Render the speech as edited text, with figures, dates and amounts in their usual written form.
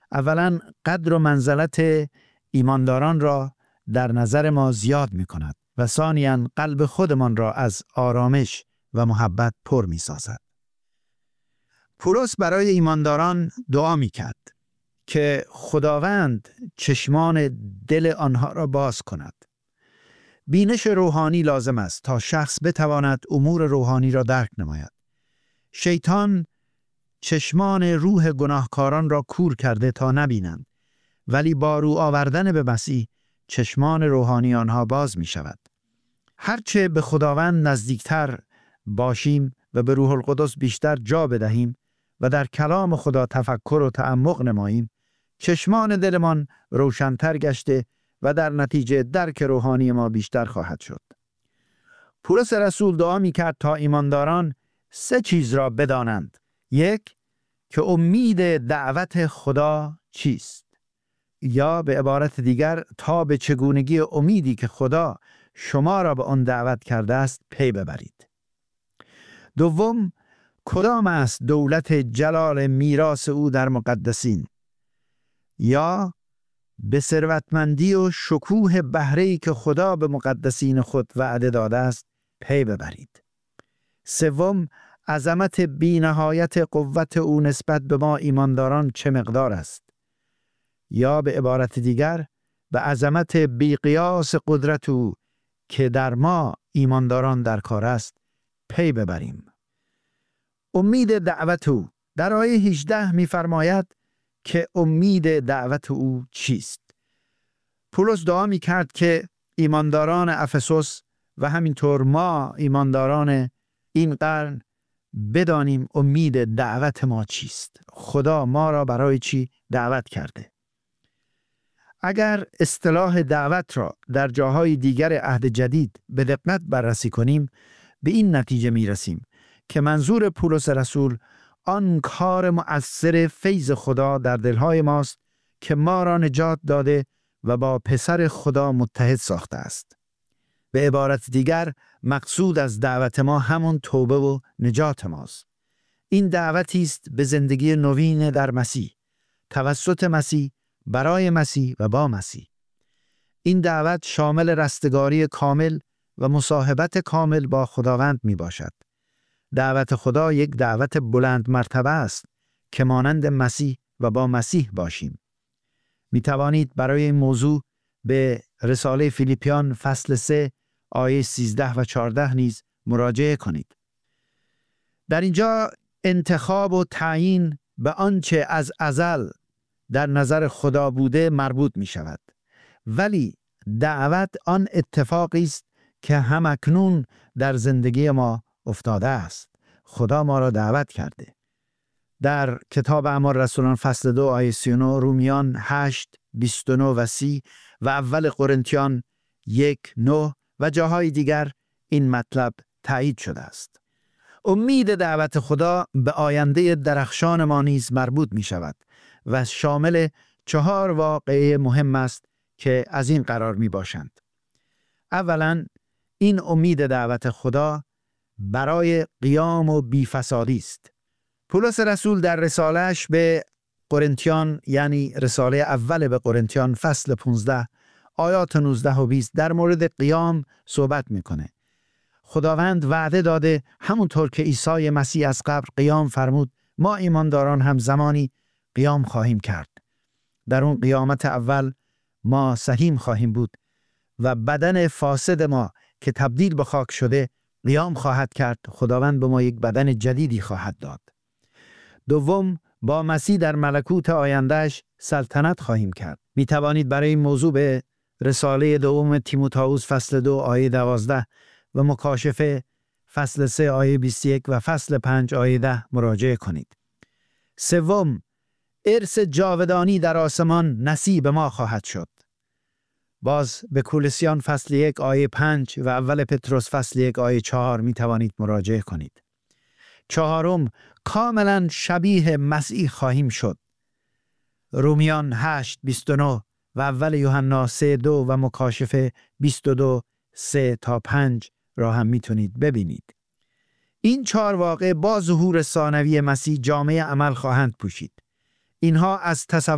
اولا قدر و منزلت ایمانداران را در نظر ما زیاد می کند و ثانیاً قلب خودمان را از آرامش و محبت پر می سازد. پولس برای ایمانداران دعا می کرد که خداوند چشمان دل آنها را باز کند. بینش روحانی لازم است تا شخص بتواند امور روحانی را درک نماید. شیطان چشمان روح گناهکاران را کور کرده تا نبینند، ولی با رو آوردن به مسیح چشمان روحانی آنها باز می شود. هرچه به خداوند نزدیکتر باشیم و به روح القدس بیشتر جا بدهیم و در کلام خدا تفکر و تعمق نماییم، چشمان دلمان روشن‌تر گشته و در نتیجه درک روحانی ما بیشتر خواهد شد. پولس رسول دعا می‌کرد تا ایمانداران 3 چیز را بدانند. 1. که امید دعوت خدا چیست؟ یا به عبارت دیگر تا به چگونگی امیدی که خدا شما را به آن دعوت کرده است پی ببرید. 2. کدام است دولت جلال میراث او در مقدسین؟ یا به ثروتمندی و شکوه بهره‌ای که خدا به مقدسین خود وعده داده است پی ببرید. 3. عظمت بی‌نهایت قوت او نسبت به ما ایمانداران چه مقدار است؟ یا به عبارت دیگر به عظمت بی‌قیاس قدرت او که در ما ایمانداران در کار است پی ببریم. امید دعوت او در آیه 18 می‌فرماید که امید دعوت او چیست؟ پولس دعا می‌کرد که ایمانداران افسوس و همینطور ما ایمانداران این قرن بدانیم امید دعوت ما چیست. خدا ما را برای چی دعوت کرده؟ اگر اصطلاح دعوت را در جاهای دیگر عهد جدید به دقت بررسی کنیم، به این نتیجه می‌رسیم که منظور پولس رسول آن کار مؤثر فیض خدا در دلهای ماست که ما را نجات داده و با پسر خدا متحد ساخته است. به عبارت دیگر مقصود از دعوت ما همون توبه و نجات ماست. این دعوتی است به زندگی نوین در مسیح، توسط مسیح، برای مسیح و با مسیح. این دعوت شامل رستگاری کامل و مصاحبت کامل با خداوند می باشد. دعوت خدا یک دعوت بلند مرتبه است که مانند مسیح و با مسیح باشیم. می توانید برای این موضوع به رساله فیلیپیان فصل 3 آیه 13 و 14 نیز مراجعه کنید. در اینجا انتخاب و تعیین به آنچه از ازل در نظر خدا بوده مربوط می شود. ولی دعوت آن اتفاقی است که همکنون در زندگی ما افتاده است. خدا ما را دعوت کرده. در کتاب اعمال رسولان فصل 2 آیه 39، رومیان 8 29 و 30 و اول قرنتیان 1 9 و جاهای دیگر این مطلب تایید شده است. امید دعوت خدا به آینده درخشان ما نیز مربوط می شود و شامل 4 واقعه مهم است که از این قرار می باشند. اولا این امید دعوت خدا برای قیام و بیفسادی است. پولس رسول در رساله‌اش به قرنتیان، یعنی رساله اول به قرنتیان فصل 15 آیات 19 و 20 در مورد قیام صحبت میکنه. خداوند وعده داده همونطور که عیسی مسیح از قبر قیام فرمود، ما ایمانداران هم زمانی قیام خواهیم کرد. در اون قیامت اول ما سهیم خواهیم بود و بدن فاسد ما که تبدیل به خاک شده قیام خواهد کرد. خداوند به ما یک بدن جدیدی خواهد داد. دوم، با مسیح در ملکوت آیندهش سلطنت خواهیم کرد. می توانید برای این موضوع به رساله دوم تیموتائوس فصل 2 آیه 12 و مکاشفه فصل 3 آیه 21 و فصل 5 آیه 10 مراجعه کنید. سوم، ارث جاودانی در آسمان نصیب ما خواهد شد. باز به کولوسیان فصل 1 آیه 5 و اول پتروس فصل 1 آیه 4 می توانید مراجعه کنید. چهارم، کاملا شبیه مسیح خواهیم شد. رومیان 8 29 و اول یوحنا 3 2 و مکاشفه 22 3 تا 5 را هم میتونید ببینید. این 4 واقعه با ظهور ثانوی مسیح جامعه عمل خواهند پوشید. اینها از تصور